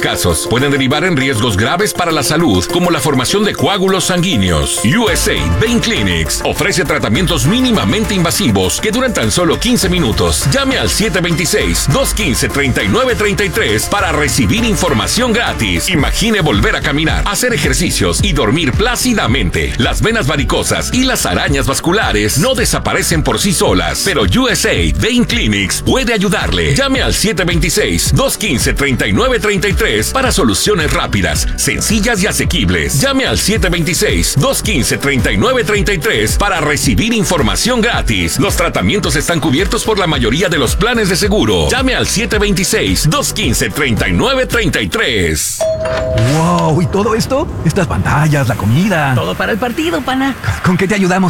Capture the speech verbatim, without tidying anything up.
casos pueden derivar en riesgos graves para la salud, como la formación de coágulos sanguíneos. U S A Vein Clinics ofrece tratamientos mínimamente invasivos que duran tan solo quince minutos. Llame al siete dos seis, dos uno cinco, tres nueve tres tres para recibir información gratis. Imagine volver a caminar, hacer ejercicios y dormir plácidamente. Las venas varicosas y las arañas vasculares no desaparecen por sí solas, pero U S A Vein Clinics puede ayudarle. Llame al siete dos seis, dos uno cinco, tres nueve tres tres para soluciones rápidas, sencillas y asequibles. Llame al siete dos seis, dos uno cinco, tres nueve tres tres para recibir información gratis. Los tratamientos están cubiertos por la mayoría de los planes de seguro. Llame al siete dos seis, dos uno cinco, tres nueve tres tres. ¡Wow! ¿Y todo esto? Estas pantallas, la comida. Todo para el partido, pana. ¿Con qué te ayudamos?